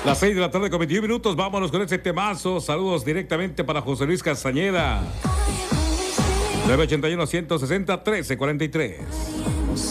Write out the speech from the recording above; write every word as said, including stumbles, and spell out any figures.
Las seis de la tarde con veintiún minutos. Vámonos con ese temazo. Saludos directamente para José Luis Castañeda. nueve ochenta y uno, ciento sesenta, trece cuarenta y tres.